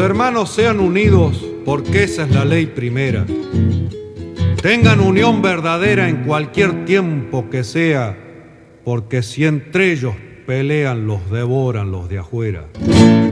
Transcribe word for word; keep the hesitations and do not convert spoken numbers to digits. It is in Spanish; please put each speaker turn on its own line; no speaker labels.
hermanos sean unidos, porque esa es la ley primera. Tengan unión verdadera en cualquier tiempo que sea, porque si entre ellos pelean, los devoran los de afuera.